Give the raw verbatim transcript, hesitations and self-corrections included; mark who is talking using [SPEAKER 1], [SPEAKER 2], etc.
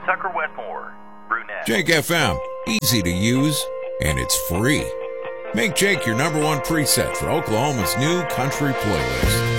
[SPEAKER 1] Tucker Westmore, brunette.
[SPEAKER 2] Jake F M, easy to use, and it's free. Make Jake your number one preset for Oklahoma's new country playlist.